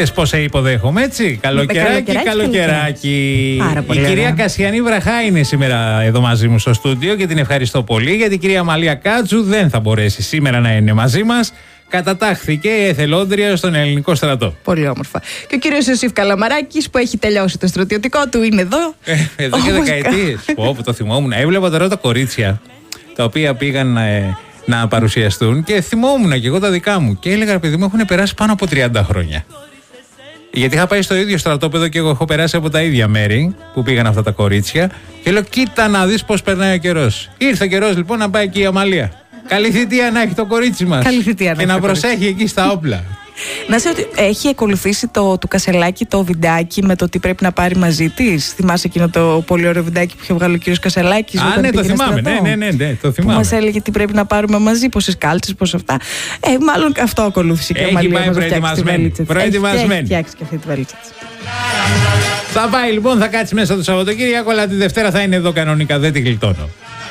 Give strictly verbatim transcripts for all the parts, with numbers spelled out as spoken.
Είδες πώς σε υποδέχομαι, έτσι. Καλοκαιράκι, καλοκαιράκι. Η κυρία ωραία. Κασιανή Βραχά είναι σήμερα εδώ μαζί μου στο στούντιο και την ευχαριστώ πολύ, γιατί η κυρία Μαλία Κάτσου δεν θα μπορέσει σήμερα να είναι μαζί μας. Κατατάχθηκε εθελόντρια στον ελληνικό στρατό. Πολύ όμορφα. Και ο κύριος Ιωσήφ Καλαμαράκης που έχει τελειώσει το στρατιωτικό του είναι εδώ. Ε, εδώ και δεκαετίες. Όπου το θυμόμουν. Έβλεπα τώρα τα κορίτσια τα οποία πήγαν ε, να παρουσιαστούν και θυμόμουν και εγώ τα δικά μου. Και έλεγα, παιδί μου, έχουν περάσει πάνω από τριάντα χρόνια. Γιατί είχα πάει στο ίδιο στρατόπεδο και εγώ έχω περάσει από τα ίδια μέρη που πήγαν αυτά τα κορίτσια. Και λέω, κοίτα να δεις πώς περνάει ο καιρός. Ήρθε ο καιρός λοιπόν να πάει και η Αμαλία. Καλή θητεία να έχει το κορίτσι μας. Καλή θητεία να και να προσέχει εκεί στα όπλα. Να σε ότι έχει ακολουθήσει το του Κασελάκη το βιντεάκι με το τι πρέπει να πάρει μαζί της. Θυμάσαι εκείνο το πολύ ωραίο βιντεάκι που είχε βγάλει ο κύριος Κασελάκης? Α, ναι, το θυμάμαι. Ναι, ναι, ναι, ναι, το θυμάμαι. Μας έλεγε τι πρέπει να πάρουμε μαζί, πόσες κάλτσες, πώς αυτά. Ε, μάλλον αυτό ακολούθησε και η Μαλία. Έχει πάει προετοιμασμένη. Προετοιμασμένη. Έχει φτιάξει και αυτή τη βέλτσα. Θα πάει λοιπόν, θα κάτσει μέσα το Σαββατοκύριακο, αλλά τη Δευτέρα θα είναι εδώ κανονικά. Δεν τη γλιτώνω.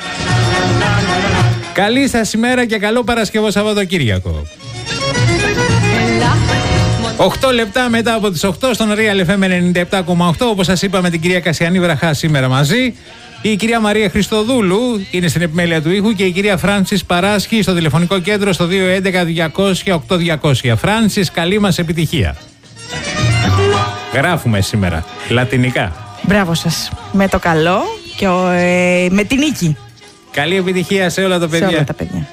Καλή σας ημέρα και καλό Παρασκευό Σαββατοκύριακο. οκτώ λεπτά μετά από τις οκτώ στον Real εφ εμ ενενήντα επτά κόμμα οκτώ. Όπως σας είπα, με την κυρία Κασιανή Βραχά σήμερα μαζί. Η κυρία Μαρία Χριστοδούλου είναι στην επιμέλεια του ήχου και η κυρία Φράνσις Παράσχη στο τηλεφωνικό κέντρο στο δύο έντεκα διακόσια οκτώ διακόσια. Φράνσις, καλή μας επιτυχία. Γράφουμε σήμερα λατινικά. Μπράβο σας. Με το καλό και ο, ε, με την νίκη. Καλή επιτυχία σε όλα τα παιδιά. Σε όλα τα παιδιά.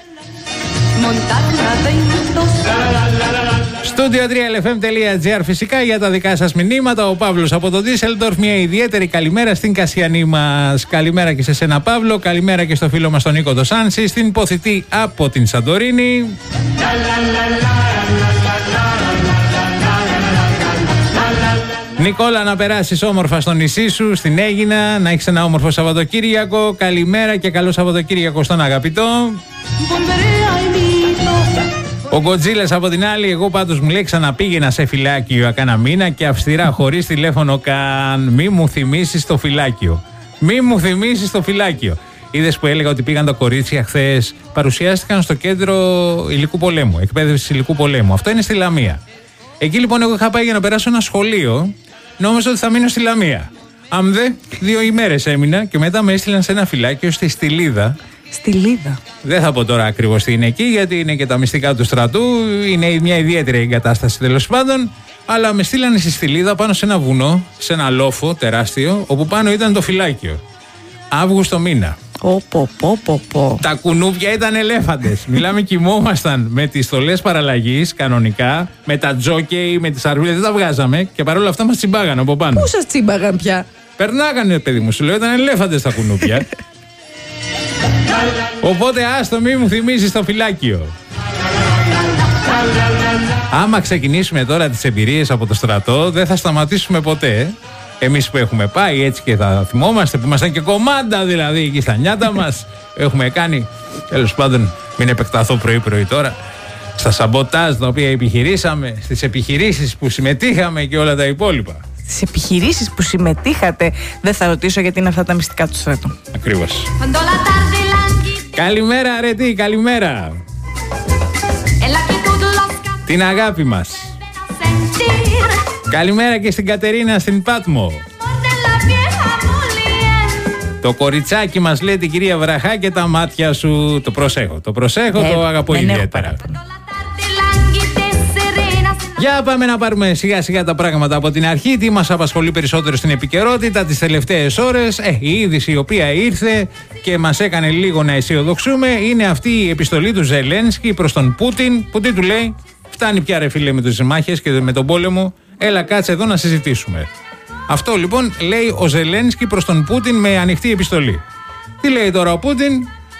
Studio τρία ελ εφ εμ τελεία τζι άρ φυσικά για τα δικά σας μηνύματα. Ο Παύλος από το Ντίσελντορφ, μια ιδιαίτερη καλημέρα στην Κασιανή μας. Καλημέρα και σε σένα, Παύλο. Καλημέρα και στο φίλο μας τον Νίκο Ντοσάνση, στην Ποθητή από την Σαντορίνη. Νικόλα, να περάσεις όμορφα στο νησί σου, στην Αίγινα, να έχεις ένα όμορφο Σαββατοκύριακο. Καλημέρα και καλό Σαββατοκύριακο στον αγαπητό. Ο Γκοτζίλας από την άλλη, εγώ πάντως μου λέει, ξαναπήγαινα σε φυλάκιο κάνα μήνα και αυστηρά χωρίς τηλέφωνο καν. Μη μου θυμίσεις το φυλάκιο. Μη μου θυμίσεις το φυλάκιο. Είδες που έλεγα ότι πήγαν τα κορίτσια χθες, παρουσιάστηκαν στο κέντρο υλικού πολέμου, εκπαίδευση υλικού πολέμου. Αυτό είναι στη Λαμία. Εκεί λοιπόν εγώ είχα πάει για να περάσω ένα σχολείο, νόμιζα ότι θα μείνω στη Λαμία. Αμδε, δύο ημέρες έμεινα και μετά με έστειλαν σε ένα φυλάκιο στη Στυλίδα. Στυλίδα. Δεν θα πω τώρα ακριβώς τι είναι εκεί, γιατί είναι και τα μυστικά του στρατού. Είναι μια ιδιαίτερη εγκατάσταση τέλος πάντων. Αλλά με στείλανε στη Στυλίδα πάνω σε ένα βουνό, σε ένα λόφο τεράστιο, όπου πάνω ήταν το φυλάκιο. Αύγουστο μήνα. Πω, πω, πω, πω, πω. Τα κουνούπια ήταν ελέφαντες. Μιλάμε, κοιμόμασταν με τις στολές παραλλαγής κανονικά, με τα τζόκεϊ, με τις αρβίλες. Δεν τα βγάζαμε και παρόλα αυτά μας τσιμπάγαν από πάνω. Πού σας τσίμπαγαν πια? Περνάγανε, παιδί μου, σου λέω, ήταν ελέφαντες τα κουνούπια. Οπότε άστο, μη μου θυμίζεις το φυλάκιο. Άμα ξεκινήσουμε τώρα τις εμπειρίες από το στρατό, δεν θα σταματήσουμε ποτέ. Εμείς που έχουμε πάει έτσι και θα θυμόμαστε, που ήμασταν και κομμάντα δηλαδή εκεί στα νιάτα μας. Έχουμε κάνει, τέλος πάντων, μην επεκταθώ πρωί-πρωί τώρα, στα σαμποτάζ τα οποία επιχειρήσαμε, στις επιχειρήσεις που συμμετείχαμε και όλα τα υπόλοιπα. Στις επιχειρήσεις που συμμετείχατε, δεν θα ρωτήσω γιατί είναι αυτά τα μυστικά του στρατού. Ακριβώς. Καλημέρα, αρετή, καλημέρα. Την αγάπη μας. Καλημέρα και στην Κατερίνα στην Πάτμο. Το κοριτσάκι μας λέει την κυρία Βραχά και τα μάτια σου. Το προσέχω, το προσέχω, ε, το αγαπώ ιδιαίτερα. Για πάμε να πάρουμε σιγά σιγά τα πράγματα από την αρχή. Τι μας απασχολεί περισσότερο στην επικαιρότητα τις τελευταίες ώρες? Ε, η είδηση η οποία ήρθε και μας έκανε λίγο να αισιοδοξούμε είναι αυτή η επιστολή του Ζελένσκι προς τον Πούτιν, που τι του λέει? Φτάνει πια ρε φίλε με τις μάχες και με τον πόλεμο, έλα κάτσε εδώ να συζητήσουμε. Αυτό λοιπόν λέει ο Ζελένσκι προς τον Πούτιν με ανοιχτή επιστολή. Τι λέει τώρα ο Πούτιν?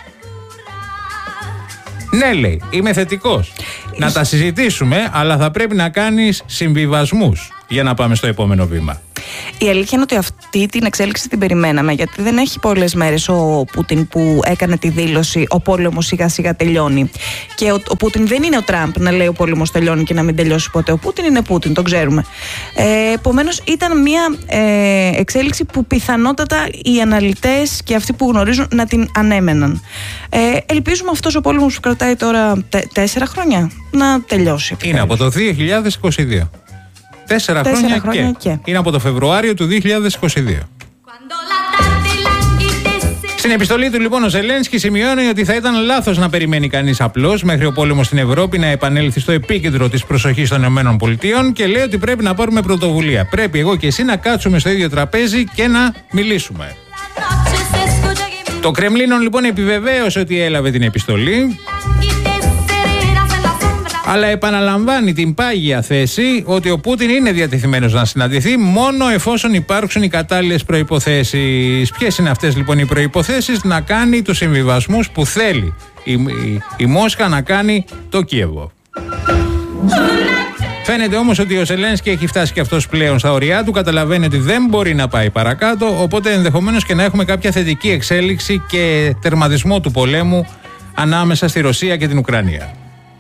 Ναι, λέει, είμαι θετικός. Να τα συζητήσουμε, αλλά θα πρέπει να κάνεις συμβιβασμούς για να πάμε στο επόμενο βήμα. Η αλήθεια είναι ότι αυτή την εξέλιξη την περιμέναμε, γιατί δεν έχει πολλές μέρες ο Πούτιν που έκανε τη δήλωση «Ο πόλεμος σιγά σιγά τελειώνει». Και ο, ο Πούτιν δεν είναι ο Τραμπ να λέει «Ο πόλεμος τελειώνει» και να μην τελειώσει ποτέ. Ο Πούτιν είναι Πούτιν, το ξέρουμε. Ε, επομένως, ήταν μια ε, εξέλιξη που πιθανότατα οι αναλυτές και αυτοί που γνωρίζουν να την ανέμεναν. Ε, ελπίζουμε αυτός ο πόλεμος που κρατάει τώρα τε, τέσσερα χρόνια να τελειώσει. Είναι από το δύο χιλιάδες είκοσι δύο. Τέσσερα, Τέσσερα χρόνια, χρόνια και. και. Είναι από το Φεβρουάριο του δύο χιλιάδες είκοσι δύο. Στην επιστολή του λοιπόν ο Ζελένσκι σημειώνει ότι θα ήταν λάθος να περιμένει κανείς απλώς μέχρι ο πόλεμος στην Ευρώπη να επανέλθει στο επίκεντρο της προσοχής των ΗΠΑ και λέει ότι πρέπει να πάρουμε πρωτοβουλία. Πρέπει εγώ και εσύ να κάτσουμε στο ίδιο τραπέζι και να μιλήσουμε. Το Κρεμλίνο λοιπόν επιβεβαίωσε ότι έλαβε την επιστολή, αλλά επαναλαμβάνει την πάγια θέση ότι ο Πούτιν είναι διατεθειμένος να συναντηθεί μόνο εφόσον υπάρξουν οι κατάλληλες προϋποθέσεις. Ποιες είναι αυτές λοιπόν οι προϋποθέσεις? Να κάνει τους συμβιβασμούς που θέλει η, η, η Μόσχα να κάνει το Κίεβο. Φαίνεται όμως ότι ο Ζελένσκι έχει φτάσει και αυτός πλέον στα ωριά του, καταλαβαίνει ότι δεν μπορεί να πάει παρακάτω, οπότε ενδεχομένως και να έχουμε κάποια θετική εξέλιξη και τερματισμό του πολέμου ανάμεσα στη Ρωσία και την Ουκρανία.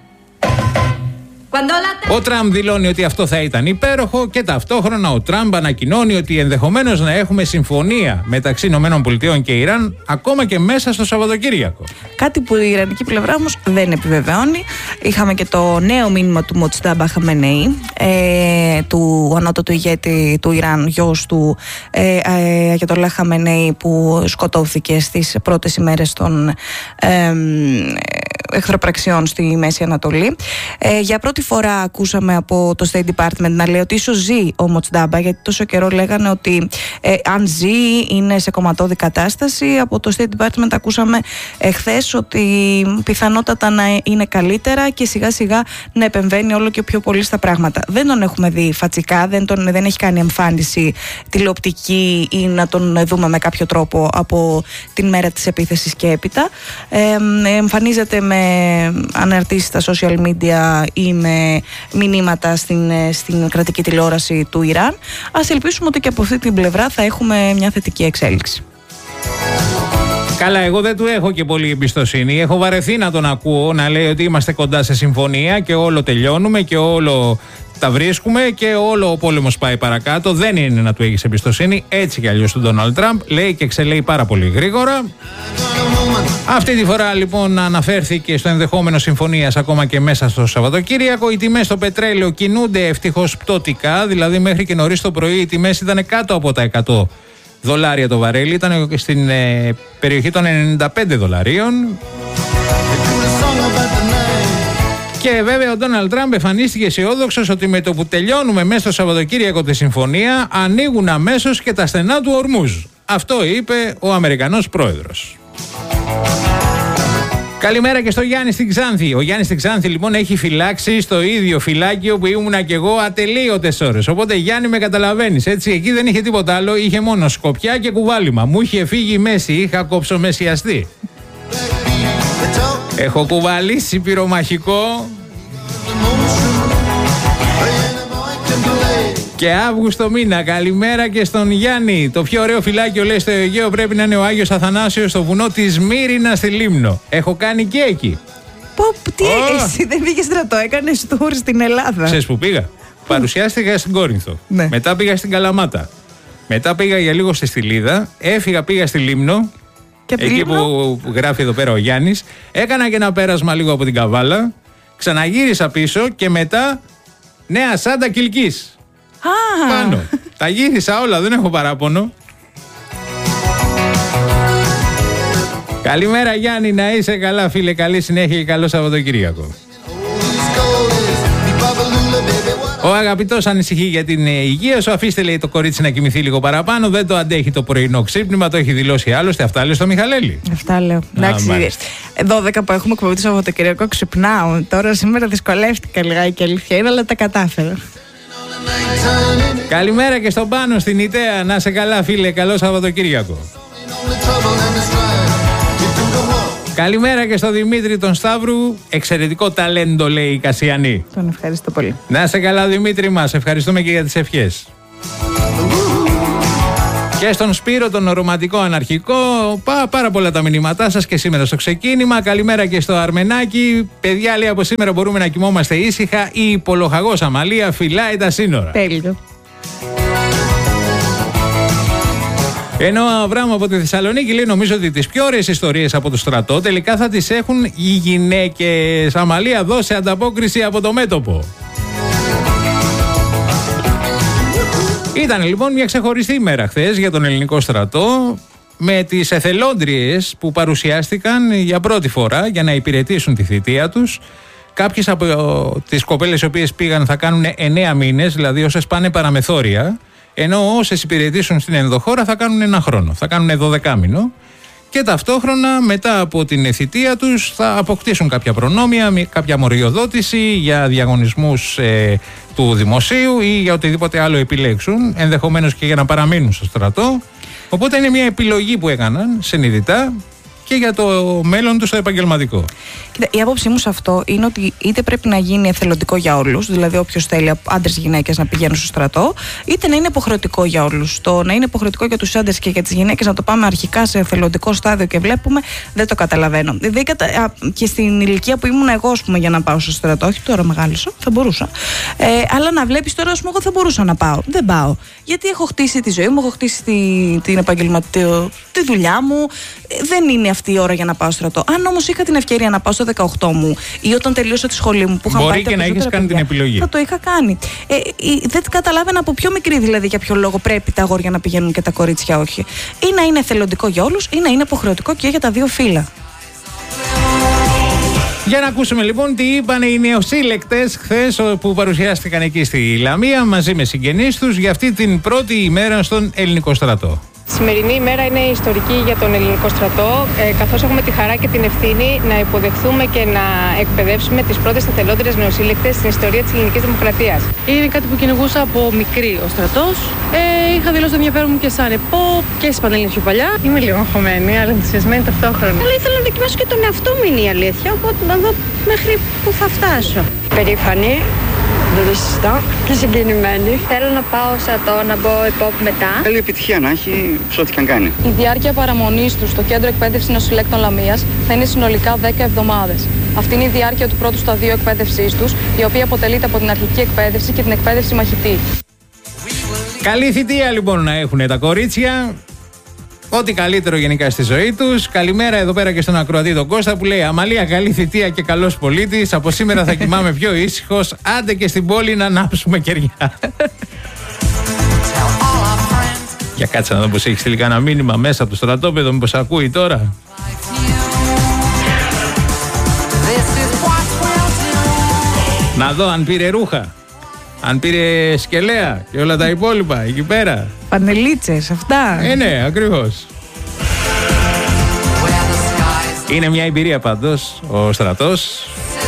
Ο Τραμπ δηλώνει ότι αυτό θα ήταν υπέροχο και ταυτόχρονα ο Τραμπ ανακοινώνει ότι ενδεχομένως να έχουμε συμφωνία μεταξύ ΗΠΑ και Ιράν ακόμα και μέσα στο Σαββατοκύριακο. Κάτι που η Ιρανική πλευρά όμως δεν επιβεβαιώνει. Είχαμε και το νέο μήνυμα του Μοτζτάμπα Χαμενεή, ε, του ανώτατου ηγέτη του Ιράν, γιος του ε, ε, Αγιατολάχ Χαμενεή, που σκοτώθηκε στις πρώτες ημέρες των ε, εχθροπραξιών στη Μέση Ανατολή. Ε, για πρώτη φορά ακούσαμε από το State Department να λέει ότι ίσως ζει ο Μοτζτάμπα, γιατί τόσο καιρό λέγανε ότι ε, αν ζει είναι σε κομματώδη κατάσταση. Από το State Department ακούσαμε εχθές ότι πιθανότατα να είναι καλύτερα και σιγά σιγά να επεμβαίνει όλο και πιο πολύ στα πράγματα. Δεν τον έχουμε δει φατσικά, δεν, τον, δεν έχει κάνει εμφάνιση τηλεοπτική ή να τον δούμε με κάποιο τρόπο από την μέρα της επίθεσης και έπειτα. Ε, εμφανίζεται με αναρτήσεις στα social media ή με μηνύματα στην, στην κρατική τηλεόραση του Ιράν. Ας ελπίσουμε ότι και από αυτή την πλευρά θα έχουμε μια θετική εξέλιξη. Καλά, εγώ δεν του έχω και πολύ εμπιστοσύνη. Έχω βαρεθεί να τον ακούω να λέει ότι είμαστε κοντά σε συμφωνία και όλο τελειώνουμε και όλο τα βρίσκουμε και όλο ο πόλεμος πάει παρακάτω. Δεν είναι να του έχεις εμπιστοσύνη. Έτσι κι αλλιώς του Ντόναλντ Τραμπ λέει και εξελέει πάρα πολύ γρήγορα. Αυτή τη φορά λοιπόν αναφέρθηκε στο ενδεχόμενο συμφωνίας ακόμα και μέσα στο Σαββατοκύριακο. Οι τιμές στο πετρέλαιο κινούνται ευτυχώς πτωτικά, δηλαδή μέχρι και νωρίς το πρωί οι τιμές ήταν κάτω από τα εκατό δολάρια το βαρέλι, ήταν στην ε, περιοχή των ενενήντα πέντε δολαρίων. Και βέβαια ο Ντόναλντ Τραμπ εμφανίστηκε αισιόδοξος ότι με το που τελειώνουμε μέσα στο Σαββατοκύριακο τη συμφωνία ανοίγουν αμέσως και τα στενά του Ορμούζ. Αυτό είπε ο Αμερικανός πρόεδρος. Καλημέρα και στο Γιάννη στην Ξάνθη. Ο Γιάννης στην Ξάνθη λοιπόν έχει φυλάξει στο ίδιο φυλάκιο που ήμουνα κι εγώ ατελείωτες ώρες. Οπότε Γιάννη, με καταλαβαίνεις, έτσι. Εκεί δεν είχε τίποτα άλλο, είχε μόνο σκοπιά και κουβάλιμα. Μου είχε φύγει η μέση, είχα κόψομεσιαστεί. Έχω κουβαλήσει πυρομαχικό και Αύγουστο μήνα. Καλημέρα και στον Γιάννη. Το πιο ωραίο φυλάκιο, λέει, στο Αιγαίο πρέπει να είναι ο Άγιος Αθανάσιος στο βουνό της Μύρινα στη Λίμνο. Έχω κάνει και εκεί. Πω, τι oh. Εσύ δεν πήγες να το έκανες tour στην Ελλάδα? Ξέρεις που πήγα? Παρουσιάστηκα στην Κόρινθο. Ναι. Μετά πήγα στην Καλαμάτα. Μετά πήγα για λίγο στη Στυλίδα. Έφυγα, πήγα στη Λίμνο. Και εκεί που γράφει εδώ πέρα ο Γιάννης. Έκανα και ένα πέρασμα λίγο από την Καβάλα. Ξαναγύρισα πίσω και μετά Νέα Σάντα Κιλκής. Ah. Πάνω. Τα γύρισα όλα, δεν έχω παράπονο. Καλημέρα Γιάννη, να είσαι καλά φίλε, καλή συνέχεια και καλό Σαββατοκύριακο. Ο αγαπητός ανησυχεί για την υγεία σου. Αφήστε, λέει, το κορίτσι να κοιμηθεί λίγο παραπάνω. Δεν το αντέχει το πρωινό ξύπνημα. Το έχει δηλώσει άλλωστε. Αυτά λέει στο Μιχαλέλη. Αυτά λέω. Εντάξει. δώδεκα που έχουμε εκπομπή το Σαββατοκύριακο ξυπνάω. Τώρα σήμερα δυσκολεύτηκα λιγάκι, αλήθεια είναι, αλλά τα κατάφερα. Καλημέρα και στον Πάνο στην Ιταία. Να σε καλά φίλε, καλό Σαββατοκύριακο. Καλημέρα και στο Δημήτρη τον Σταύρου. Εξαιρετικό ταλέντο, λέει η Κασιανή. Τον ευχαριστώ πολύ. Να είσαι καλά Δημήτρη μας. Ευχαριστούμε και για τις ευχές. Και στον Σπύρο τον ρομαντικό αναρχικό. Πά, πάρα πολλά τα μηνύματά σας και σήμερα στο ξεκίνημα. Καλημέρα και στο Αρμενάκι. Παιδιά, λέει, από σήμερα μπορούμε να κοιμόμαστε ήσυχα. Η υπολοχαγός Αμαλία φυλάει τα σύνορα. Τέλειο. Ενώ ο Αβράμ από τη Θεσσαλονίκη λέει: νομίζω ότι τις πιο ωραίες ιστορίες από το στρατό τελικά θα τις έχουν οι γυναίκες. Αμαλία, δώσε ανταπόκριση από το μέτωπο. Ήταν λοιπόν μια ξεχωριστή ημέρα χθες για τον ελληνικό στρατό, με τις εθελόντριες που παρουσιάστηκαν για πρώτη φορά για να υπηρετήσουν τη θητεία τους. Κάποιες από τις κοπέλες οι οποίες πήγαν θα κάνουν εννέα μήνες, δηλαδή όσες πάνε παραμεθόρια, ενώ όσες υπηρετήσουν στην ενδοχώρα θα κάνουν ένα χρόνο, θα κάνουν δωδεκάμηνο. Και ταυτόχρονα μετά από την θητεία τους θα αποκτήσουν κάποια προνόμια, κάποια μοριοδότηση για διαγωνισμούς ε, του δημοσίου ή για οτιδήποτε άλλο επιλέξουν, ενδεχομένως και για να παραμείνουν στο στρατό. Οπότε είναι μια επιλογή που έκαναν συνειδητά και για το μέλλον του στο επαγγελματικό. Κοίτα, η άποψή μου σε αυτό είναι ότι είτε πρέπει να γίνει εθελοντικό για όλους, δηλαδή όποιος θέλει, άντρες και γυναίκες, να πηγαίνουν στο στρατό, είτε να είναι υποχρεωτικό για όλους. Το να είναι υποχρεωτικό για τους άντρες και για τις γυναίκες να το πάμε αρχικά σε εθελοντικό στάδιο και βλέπουμε, δεν το καταλαβαίνω. Δηλαδή, και στην ηλικία που ήμουν εγώ, ας πούμε, για να πάω στο στρατό, όχι τώρα μεγάλωσα, θα μπορούσα. Ε, αλλά να βλέπεις τώρα, ας πούμε, εγώ θα μπορούσα να πάω. Δεν πάω. Γιατί έχω χτίσει τη ζωή μου, έχω χτίσει τη, την επαγγελματική τη δουλειά μου. Δεν είναι αυτή η ώρα για να πάω στρατό. Αν όμως είχα την ευκαιρία να πάω στο δεκαοκτώ μου ή όταν τελείωσα τη σχολή μου που είχα μπορεί πάει και να έχεις κάνει παιδιά, την επιλογή. Θα το είχα κάνει. Ε, ε, δεν καταλάβαινα από πιο μικρή δηλαδή για ποιο λόγο πρέπει τα αγόρια να πηγαίνουν και τα κορίτσια όχι. Ή να είναι εθελοντικό για όλους ή να είναι υποχρεωτικό και για τα δύο φύλλα. Για να ακούσουμε λοιπόν τι είπαν οι νεοσύλλεκτες χθες που παρουσιάστηκαν εκεί στη Λαμία μαζί με συγγενείς τους για αυτή την πρώτη ημέρα στον ελληνικό στρατό. Η σημερινή ημέρα είναι ιστορική για τον ελληνικό στρατό, ε, καθώς έχουμε τη χαρά και την ευθύνη να υποδεχθούμε και να εκπαιδεύσουμε τις πρώτες εθελόντριες νεοσύλλεκτες στην ιστορία της ελληνικής δημοκρατίας. Είναι κάτι που κυνηγούσα από μικρή ο στρατός. Ε, είχα δηλώσει το ενδιαφέρον μου και σαν ΕΠΟ και στις Πανελλήνιες πιο παλιά. Είμαι λίγο αγχωμένη, αλλά ενθουσιασμένη ταυτόχρονα. Αλλά ήθελα να δοκιμάσω και τον εαυτό μου, είναι η αλήθεια, οπότε να δω μέχρι που θα φτάσω. Περήφανη. Δεν το συζητάω και συγκινημένη. Θέλω να πάω στρατό, να μπω ΕΠΟ μετά. Καλή επιτυχία να έχει σε ό,τι και αν κάνει. Η διάρκεια παραμονής του στο Κέντρο Εκπαίδευσης Νεοσυλλέκτων Λαμίας θα είναι συνολικά δέκα εβδομάδες. Αυτή είναι η διάρκεια του πρώτου σταδίου εκπαίδευσής τους, η οποία αποτελείται από την αρχική εκπαίδευση και την εκπαίδευση μαχητή. Καλή θητεία λοιπόν να έχουν τα κορίτσια. Ό,τι καλύτερο γενικά στη ζωή τους. Καλημέρα εδώ πέρα και στον ακροατή τον Κώστα που λέει: Αμαλία, καλή θητεία και καλός πολίτης. Από σήμερα θα κοιμάμαι πιο ήσυχος. Άντε και στην πόλη να ανάψουμε κεριά. Για κάτσε να δω πως έχει στείλει κανένα μήνυμα μέσα από το στρατόπεδο. Μήπως ακούει τώρα. Να δω αν πήρε ρούχα, αν πήρε σκελέα και όλα τα υπόλοιπα εκεί πέρα. Πανελίτσες, αυτά. Ε, ναι, ακριβώς. Είναι μια εμπειρία πάντως ο στρατός.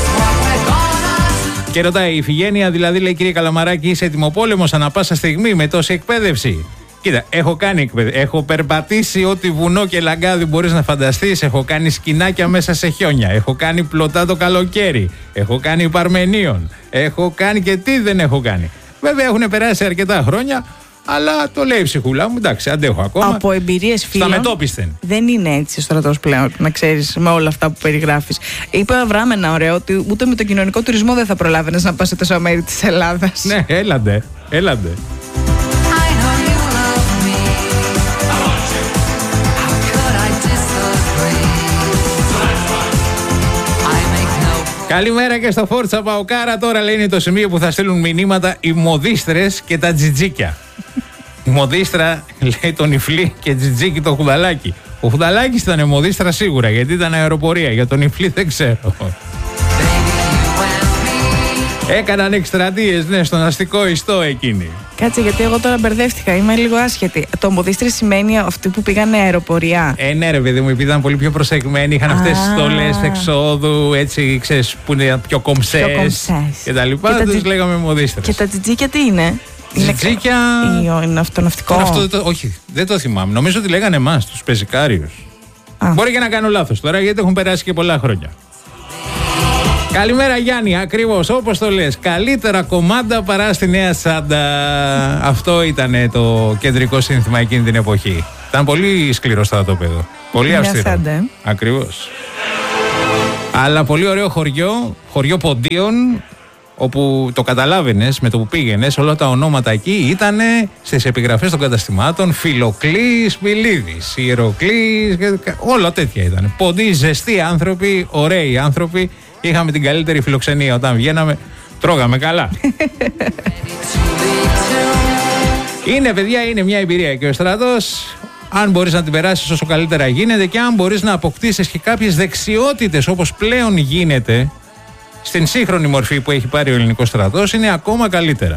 Και ρωτάει η Ιφηγένεια, δηλαδή λέει: Κύριε Καλαμαράκη, είσαι ετοιμοπόλεμος ανά πάσα στιγμή με τόση εκπαίδευση? Κοίτα, έχω κάνει εκπαίδευση. Έχω περπατήσει ό,τι βουνό και λαγκάδι μπορείς να φανταστείς. Έχω κάνει σκηνάκια μέσα σε χιόνια. Έχω κάνει πλωτά το καλοκαίρι. Έχω κάνει Παρμενίων. Έχω κάνει και τι δεν έχω κάνει. Βέβαια έχουν περάσει αρκετά χρόνια, αλλά το λέει η ψυχούλα μου. Εντάξει, αντέχω ακόμα. Από εμπειρίες φίλων. Στα μετόπισθεν. Δεν είναι έτσι ο στρατός πλέον, να ξέρεις, με όλα αυτά που περιγράφεις. Είπε ο Αβραάμ ένα ωραίο ότι ούτε με τον κοινωνικό τουρισμό δεν θα προλάβαινες να πας σε τόσα μέρη της Ελλάδας. Ναι, έλαντε. Έλαντε. Καλημέρα και στο Φόρτσα Παοκάρα. Τώρα λέει είναι το σημείο που θα στείλουν μηνύματα οι μοδίστρες και τα τζιτζίκια. Η μοδίστρα λέει τον Ιφλή και τζιτζίκι το Χουδαλάκι. Ο Χουδαλάκης ήταν μοδίστρα σίγουρα γιατί ήταν αεροπορία. Για τον Ιφλή δεν ξέρω. Έκαναν εκστρατείες, ναι, στον αστικό ιστό εκείνη. Κάτσε, γιατί εγώ τώρα μπερδεύτηκα. Είμαι λίγο άσχετη. Το μοδίστρες σημαίνει αυτοί που πήγανε αεροπορία. Ε, ναι, ρε παιδί μου, επειδή ήταν πολύ πιο προσεγμένοι, είχαν αυτές τις στολές εξόδου, έτσι, ξέρεις, που είναι πιο κομψές και τα λοιπά. Και τους λέγαμε μοδίστρες. Και τα τζιτζίκια τι είναι? Τζιτζίκια. Είναι, είναι αυτοναυτικό. Τώρα αυτό, το, όχι, δεν το θυμάμαι. Νομίζω ότι λέγανε εμάς, τους πεζικάριους. Μπορεί και να κάνω λάθος τώρα, γιατί έχουν περάσει και πολλά χρόνια. Καλημέρα Γιάννη, ακριβώς όπως το λες. Καλύτερα κομμάντα παρά στη Νέα Σάντα. Αυτό ήταν το κεντρικό σύνθημα εκείνη την εποχή. Ήταν πολύ σκληρό στρατόπεδο. Πολύ αυστηρό. Ακριβώς. Αλλά πολύ ωραίο χωριό, χωριό Ποντίων, όπου το καταλάβαινες με το που πήγαινες, όλα τα ονόματα εκεί ήταν στις επιγραφές των καταστημάτων. Φιλοκλής, Μιλίδης, Ιεροκλής, όλα τέτοια ήταν. Ποντί, ζεστοί άνθρωποι, ωραίοι άνθρωποι. Είχαμε την καλύτερη φιλοξενία όταν βγαίναμε, τρώγαμε καλά. Είναι, παιδιά, είναι μια εμπειρία και ο στρατός. Αν μπορείς να την περάσεις όσο καλύτερα γίνεται και αν μπορείς να αποκτήσεις και κάποιες δεξιότητες όπως πλέον γίνεται στην σύγχρονη μορφή που έχει πάρει ο ελληνικός στρατός, είναι ακόμα καλύτερα.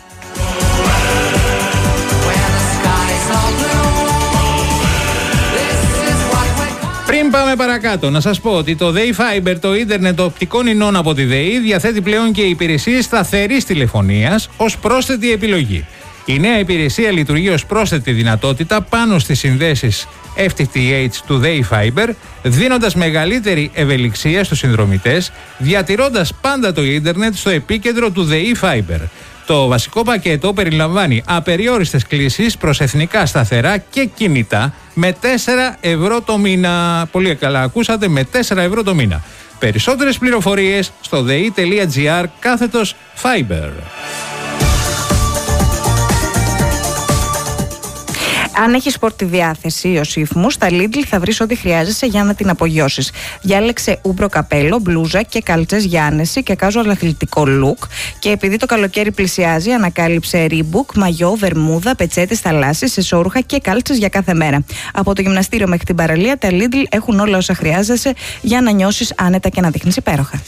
Πριν πάμε παρακάτω, να σας πω ότι το ΔΕΗ Fiber, το ίντερνετ οπτικών ινών από τη ΔΕΗ, διαθέτει πλέον και υπηρεσίες σταθερής τηλεφωνίας ως πρόσθετη επιλογή. Η νέα υπηρεσία λειτουργεί ως πρόσθετη δυνατότητα πάνω στις συνδέσεις εφ τι τι έιτς του ΔΕΗ Fiber, δίνοντας μεγαλύτερη ευελιξία στους συνδρομητές, διατηρώντας πάντα το ίντερνετ στο επίκεντρο του ΔΕΗ Fiber. Το βασικό πακέτο περιλαμβάνει απεριόριστες κλήσεις προς εθνικά σταθερά και κινητά με τέσσερα ευρώ το μήνα. Πολύ καλά ακούσατε, με τέσσερα ευρώ το μήνα. Περισσότερες πληροφορίες στο dei.gr κάθετος Fiber. Αν έχεις σπορ τη διάθεση ή ο σύφμου, στα Lidl θα βρεις ό,τι χρειάζεσαι για να την απογειώσεις. Διάλεξε ούμπρο καπέλο, μπλούζα και καλτσές για άνεση και casual αθλητικό look. Και επειδή το καλοκαίρι πλησιάζει, ανακάλυψε Reebok, μαγιό, βερμούδα, πετσέτες, θαλάσσιες, εσώρουχα και κάλτσες για κάθε μέρα. Από το γυμναστήριο μέχρι την παραλία, τα Lidl έχουν όλα όσα χρειάζεσαι για να νιώσεις άνετα και να δείχνεις υπέροχα.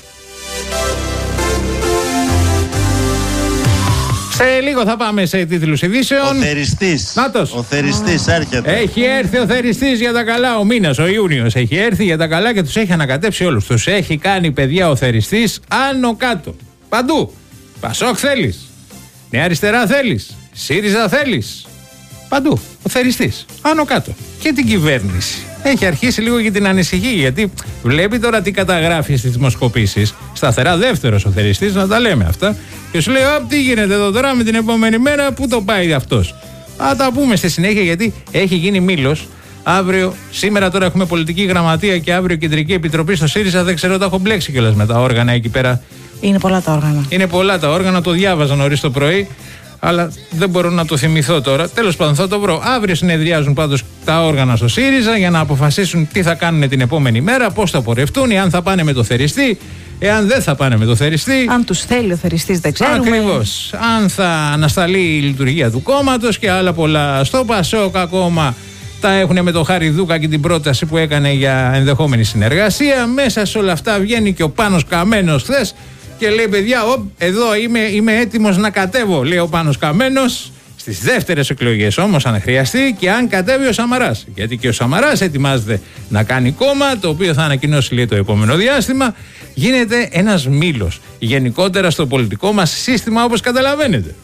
Σε λίγο θα πάμε σε τίτλους ειδήσεων. Ο θεριστής. Νάτος. Ο θεριστής έρχεται. Έχει έρθει ο θεριστής για τα καλά. Ο μήνας, ο Ιούνιος, έχει έρθει για τα καλά και τους έχει ανακατέψει όλους. Τους έχει κάνει, παιδιά, ο θεριστής άνω κάτω. Παντού. Πασόκ θέλεις. Νέα Αριστερά θέλεις. ΣΥΡΙΖΑ θέλεις. Παντού. Ο θεριστής. Άνω κάτω. Και την κυβέρνηση. Έχει αρχίσει λίγο και την ανησυχεί, γιατί βλέπει τώρα τι καταγράφει στις δημοσκοπήσεις. Σταθερά δεύτερος ο θεριστής, να τα λέμε αυτά. Και σου λέει: «Απ, τι γίνεται εδώ τώρα με την επόμενη μέρα, πού το πάει αυτός?» Θα τα πούμε στη συνέχεια, γιατί έχει γίνει μήλος. Αύριο, σήμερα τώρα έχουμε πολιτική γραμματεία και αύριο κεντρική επιτροπή στο ΣΥΡΙΖΑ. Δεν ξέρω, τα έχω μπλέξει κιόλας με τα όργανα εκεί πέρα. Είναι πολλά τα όργανα. Είναι πολλά τα όργανα, το διάβαζα νωρίς το πρωί. Αλλά δεν μπορώ να το θυμηθώ τώρα. Τέλος πάντων, θα το βρω. Αύριο συνεδριάζουν πάντως τα όργανα στο ΣΥΡΙΖΑ για να αποφασίσουν τι θα κάνουν την επόμενη μέρα, πώς θα πορευτούν, εάν θα πάνε με το θεριστή, εάν δεν θα πάνε με το θεριστή. Αν τους θέλει ο θεριστής, δεν ξέρουμε. Ακριβώς. Αν θα ανασταλεί η λειτουργία του κόμματος και άλλα πολλά. Στο Πασόκ ακόμα τα έχουν με το Χαριδούκα και την πρόταση που έκανε για ενδεχόμενη συνεργασία. Μέσα σε όλα αυτά βγαίνει και ο Πάνος Καμένος χθες. Και λέει: «Παιδιά, ο, εδώ είμαι, είμαι έτοιμος να κατέβω», λέει ο Πάνος Καμένος, στις δεύτερες εκλογές όμως, αν χρειαστεί, και αν κατέβει ο Σαμαράς. Γιατί και ο Σαμαράς ετοιμάζεται να κάνει κόμμα, το οποίο θα ανακοινώσει, λέει, το επόμενο διάστημα. Γίνεται ένας μήλος γενικότερα στο πολιτικό μας σύστημα, όπως καταλαβαίνετε.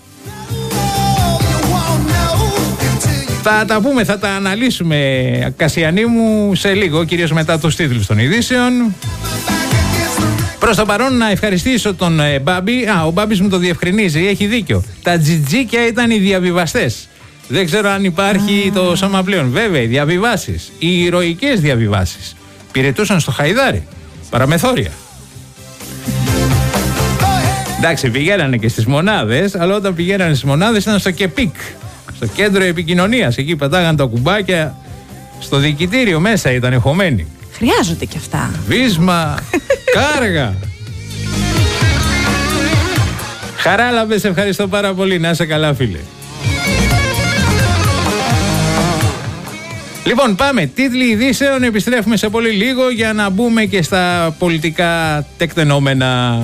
Θα τα πούμε, θα τα αναλύσουμε, Κασιανή μου, σε λίγο, κυρίως μετά τους τίτλους των ειδήσεων. Προς το παρόν να ευχαριστήσω τον ε, Μπάμπη. Α, ο Μπάμπης μου το διευκρινίζει, έχει δίκιο. Τα τζιτζίκια ήταν οι διαβιβαστές. Δεν ξέρω αν υπάρχει το σώμα πλέον. Βέβαια, οι διαβιβάσεις, οι ηρωικές διαβιβάσεις, πυρετούσαν στο Χαϊδάρι, παραμεθόρια. Εντάξει, πηγαίνανε και στις μονάδες, αλλά όταν πηγαίνανε στις μονάδες ήταν στο ΚΕΠΙΚ, στο κέντρο επικοινωνίας. Εκεί πατάγαν τα κουμπάκια, στο διοικητήριο μέσα ήταν εχωμένοι. Χρειάζονται και αυτά. Βίσμα, κάργα. Χαράλαμπε, σε ευχαριστώ πάρα πολύ. Να είσαι καλά, φίλε. Λοιπόν, πάμε. Τίτλοι ειδήσεων. Επιστρέφουμε σε πολύ λίγο για να μπούμε και στα πολιτικά τεκτενόμενα.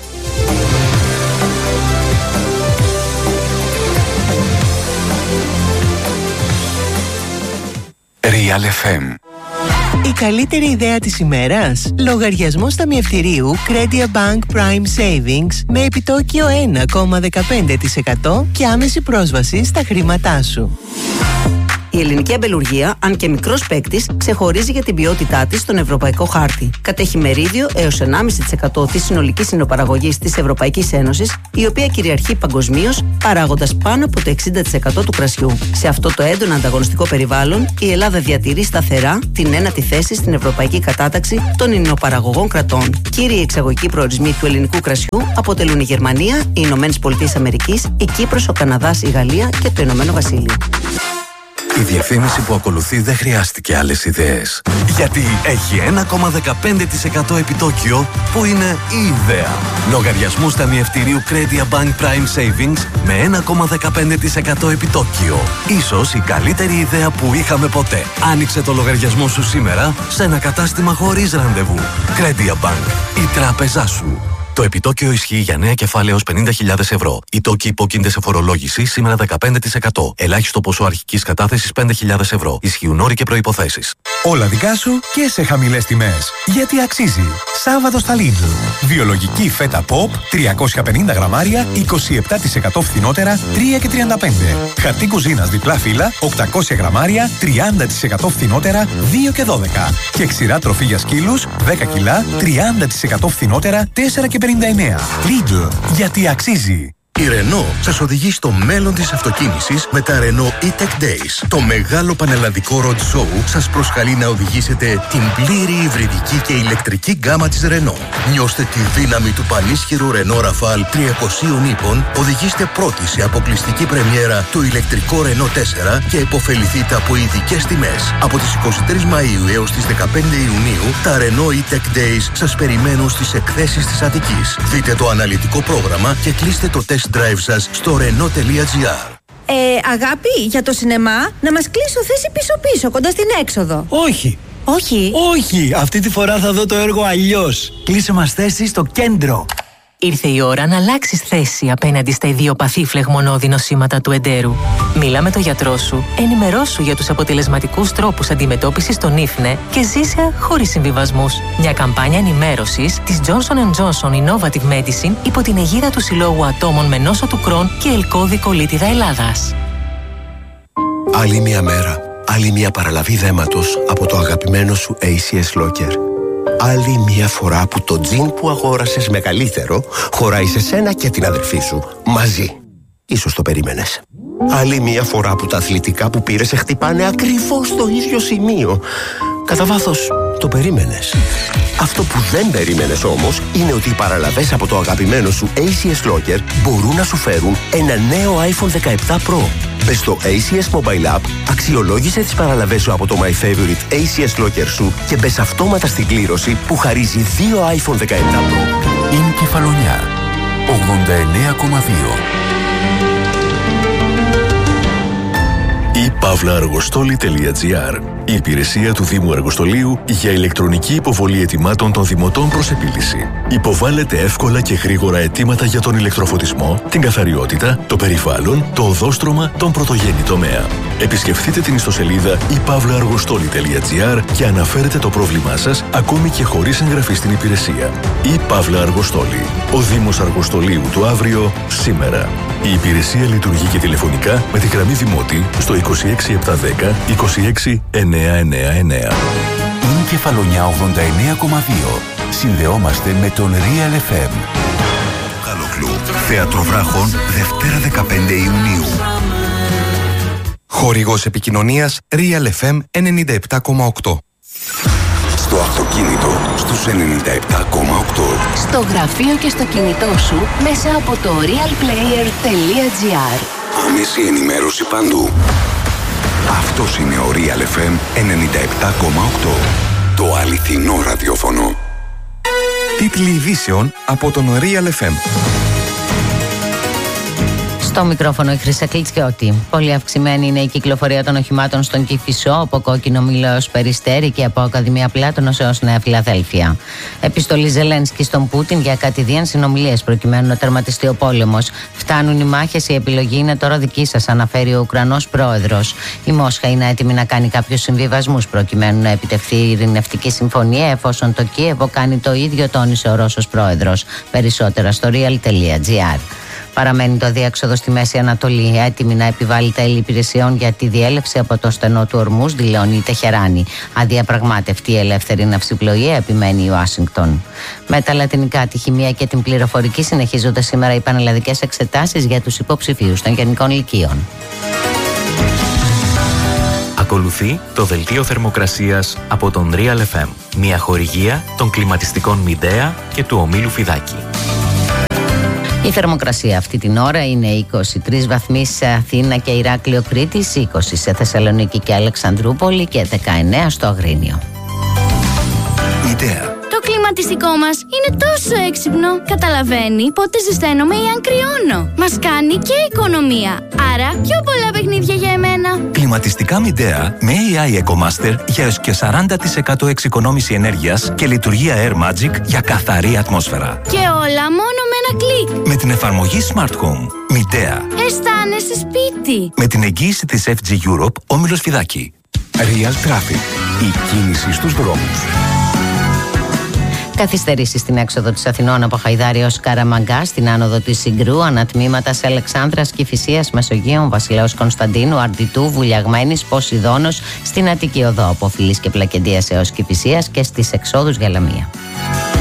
Real εφ εμ. Η καλύτερη ιδέα της ημέρας? Λογαριασμός ταμιευτηρίου Credia Bank Prime Savings με επιτόκιο ένα κόμμα δεκαπέντε τοις εκατό και άμεση πρόσβαση στα χρήματά σου. Η ελληνική αμπελουργία, αν και μικρός παίκτης, ξεχωρίζει για την ποιότητά της στον ευρωπαϊκό χάρτη. Κατέχει μερίδιο έως ενάμιση τοις εκατό της συνολικής συνοπαραγωγής της Ευρωπαϊκής Ένωσης, η οποία κυριαρχεί παγκοσμίως, παράγοντας πάνω από το εξήντα τοις εκατό του κρασιού. Σε αυτό το έντονα ανταγωνιστικό περιβάλλον, η Ελλάδα διατηρεί σταθερά την ένατη θέση στην ευρωπαϊκή κατάταξη των ινοπαραγωγών κρατών. Κύριοι εξαγωγικοί προορισμοί του ελληνικού κρασιού αποτελούν η Γερμανία, οι Ηνωμένες Πολιτείες Αμερικής, η Κύπρος, ο Καναδάς, η Γαλλία και το Ηνωμένο Βασίλειο. Η διαφήμιση που ακολουθεί δεν χρειάστηκε άλλες ιδέες. Γιατί έχει ένα κόμμα δεκαπέντε τοις εκατό επιτόκιο που είναι η ιδέα. Λογαριασμούς ταμιευτηρίου Credit Bank Prime Savings με ένα κόμμα δεκαπέντε τοις εκατό επιτόκιο. Ίσως η καλύτερη ιδέα που είχαμε ποτέ. Άνοιξε το λογαριασμό σου σήμερα σε ένα κατάστημα χωρίς ραντεβού. Credit Bank, η τράπεζά σου. Το επιτόκιο ισχύει για νέα κεφάλαια έως πενήντα χιλιάδες ευρώ. Οι τόκοι υπόκεινται σε φορολόγηση σήμερα δεκαπέντε τοις εκατό. Ελάχιστο ποσό αρχικής κατάθεσης πέντε χιλιάδες ευρώ. Ισχύουν όροι και προϋποθέσεις. Όλα δικά σου και σε χαμηλές τιμές. Γιατί αξίζει. Σάββατο στα Lidl. Βιολογική φέτα pop τριακόσια πενήντα γραμμάρια είκοσι επτά τοις εκατό φθηνότερα τρία και τριάντα πέντε. Χαρτί κουζίνας διπλά φύλλα οκτακόσια γραμμάρια τριάντα τοις εκατό φθηνότερα δύο και δώδεκα. Και ξηρά τροφή για σκύλους δέκα κιλά τριάντα τοις εκατό φθηνότερα τέσσερα και πενήντα εννέα. Lidl. Γιατί αξίζει. Η Renault σας οδηγεί στο μέλλον της αυτοκίνησης με τα Renault E-Tech Days. Το μεγάλο πανελλαδικό road show σας προσκαλεί να οδηγήσετε την πλήρη υβριδική και ηλεκτρική γκάμα της Renault. Νιώστε τη δύναμη του πανίσχυρου Renault Rafale τριακόσια ύπων, οδηγήστε πρώτοι σε αποκλειστική πρεμιέρα το ηλεκτρικό Renault τέσσερα και υποφεληθείτε από ειδικές τιμές. Από τις εικοστή τρίτη Μαΐου έως τις δεκαπέντε Ιουνίου, τα Renault E-Tech Days σας περιμένουν στις εκθέσεις της Αττικής. Δείτε το αναλυτικό πρόγραμμα και κλείστε το τεστ drive σας στο renault τελεία gr. Ε, αγάπη, για το σινεμά, να μας κλείσω θέση πίσω-πίσω, κοντά στην έξοδο. Όχι. Όχι. Όχι, αυτή τη φορά θα δω το έργο αλλιώς. Κλείσε μας θέση στο κέντρο. Ήρθε η ώρα να αλλάξεις θέση απέναντι στα ιδιοπαθή φλεγμονώδη νοσήματα του εντέρου. Μίλα με τον γιατρό σου, ενημερώσου για τους αποτελεσματικούς τρόπους αντιμετώπισης των ίφνε και ζήσε χωρίς συμβιβασμούς. Μια καμπάνια ενημέρωσης της Johnson εντ Johnson Innovative Medicine υπό την αιγίδα του Συλλόγου Ατόμων με νόσο του Κρόν και ελκώδη κολίτιδα Ελλάδας. Άλλη μια μέρα, άλλη μια παραλαβή δέματος από το αγαπημένο σου έι σι ες Locker. Άλλη μια φορά που το τζιν που αγόρασες μεγαλύτερο χωράει σε σένα και την αδερφή σου μαζί. Ίσως το περίμενες. Άλλη μια φορά που τα αθλητικά που πήρες σε χτυπάνε ακριβώς στο ίδιο σημείο. Κατά βάθος το περίμενες. Αυτό που δεν περίμενες όμως είναι ότι οι παραλαβές από το αγαπημένο σου έι σι ες Locker μπορούν να σου φέρουν ένα νέο άιφον δεκαεπτά Pro. Μπες στο έι σι ες Mobile App, αξιολόγησε τις παραλαβές σου από το My Favorite έι σι ες Locker σου και μπες αυτόματα στην κλήρωση που χαρίζει δύο άιφον δεκαεπτά Pro. Είναι Κεφαλονιά ογδόντα εννέα κόμμα δύο. η παύλα αργοστόλη τελεία τζι άρ. Η υπηρεσία του Δήμου Αργοστολίου για ηλεκτρονική υποβολή αιτημάτων των δημοτών προς επίλυση. Υποβάλλετε εύκολα και γρήγορα αιτήματα για τον ηλεκτροφωτισμό, την καθαριότητα, το περιβάλλον, το οδόστρωμα, τον πρωτογενή τομέα. Επισκεφτείτε την ιστοσελίδα η παύλα αργοστόλη τελεία τζι άρ και αναφέρετε το πρόβλημά σας ακόμη και χωρίς εγγραφή στην υπηρεσία. Η Παύλα Αργοστόλη. Ο Δήμος Αργοστολίου του αύριο, σήμερα. Η υπηρεσία λειτουργεί και τηλεφωνικά με τη γραμμή Δημότη στο είκοσι έξι επτακόσια δέκα είκοσι έξι εννιακόσια ενενήντα εννέα. Είναι Κεφαλονιά ογδόντα εννέα κόμμα δύο. Συνδεόμαστε με τον Real εφ εμ. Καλοκλού. Θέατρο Βράχων, Δευτέρα δεκαπέντε Ιουνίου. Χορηγός επικοινωνίας Real εφ εμ ενενήντα επτά κόμμα οκτώ. Στο αυτοκίνητο στους ενενήντα επτά κόμμα οκτώ. Στο γραφείο και στο κινητό σου μέσα από το realplayer τελεία τζι άρ. Άμεση ενημέρωση παντού. Αυτός είναι ο Real εφ εμ ενενήντα επτά κόμμα οκτώ. Το αληθινό ραδιόφωνο. Τίτλοι ειδήσεων από τον Real εφ εμ. Στο μικρόφωνο η Χρυσά Κλιτσιώτη. Πολύ αυξημένη είναι η κυκλοφορία των οχημάτων στον Κηφισό, από Κόκκινο Μήλο έως Περιστέρι και από Ακαδημία Πλάτωνος έως Νέα Φιλαδέλφια. Επιστολή Ζελένσκι στον Πούτιν για κατηδίαν συνομιλίες προκειμένου να τερματιστεί ο πόλεμος. Φτάνουν οι μάχες, η επιλογή είναι τώρα δική σας, αναφέρει ο Ουκρανός πρόεδρος. Η Μόσχα είναι έτοιμη να κάνει κάποιους συμβιβασμούς προκειμένου να επιτευχθεί η ειρηνευτική συμφωνία, εφόσον το Κίεβο κάνει το ίδιο, τόνισε ο Ρώσος πρόεδρος. Περισσότερα στο real τελεία τζι άρ. Παραμένει το διέξοδο στη Μέση Ανατολή, έτοιμη να επιβάλλει τέλη υπηρεσιών για τη διέλευση από το στενό του Ορμούζ, δηλώνει η Τεχεράνη. Αδιαπραγμάτευτη η ελεύθερη ναυσιπλοεία, επιμένει η Ουάσιγκτον. Με τα λατινικά, τη χημεία και την πληροφορική συνεχίζονται σήμερα οι πανελλαδικές εξετάσεις για τους υποψηφίους των γενικών λυκείων. Ακολουθεί το δελτίο θερμοκρασίας από τον Real εφ εμ, μια χορηγία των κλιματιστικών Μιντέα και του ομίλου Φιδάκη. Η θερμοκρασία αυτή την ώρα είναι είκοσι τρεις βαθμοί σε Αθήνα και Ηράκλειο Κρήτης, είκοσι σε Θεσσαλονίκη και Αλεξανδρούπολη και δεκαεννέα στο Αγρίνιο. Ιδέα. Το κλιματιστικό μας είναι τόσο έξυπνο. Καταλαβαίνει πότε ζεσταίνομαι ή αν κρυώνω. Μας κάνει και οικονομία. Άρα πιο πολλά παιχνίδια για εμένα. Κλιματιστικά Midea με έι άι EcoMaster για έως και σαράντα τοις εκατό εξοικονόμηση ενέργειας και λειτουργία Air Magic για καθαρή ατμόσφαιρα. Και όλα μόνο με ένα κλικ. Με την εφαρμογή Smart Home. Midea. Αισθάνεσαι σπίτι. Με την εγγύηση της εφ τζι Europe, Όμιλος Φιδάκη. Real Traffic. Η κίνηση στους δρόμους. Καθυστερήσει στην έξοδο της Αθηνών από Χαϊδάρη ως Καραμαγκά, στην άνοδο της Συγκρού, ανατμήματα σε Αλεξάνδρας, Κηφισίας, Μεσογείων, Βασιλέως Κωνσταντίνου, Αρντιτού, Βουλιαγμένης, Ποσειδώνος, στην Αττική Οδό από Φιλής και Πλακεντίας έως Κηφισίας και στις εξόδους για Λαμία.